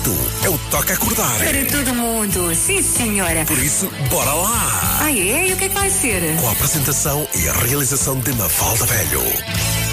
Isto é o Toca Acordar. Para todo mundo, sim senhora. Por isso, bora lá! Ah é? E o que é que vai ser? Com a apresentação e a realização de Mafalda Velho.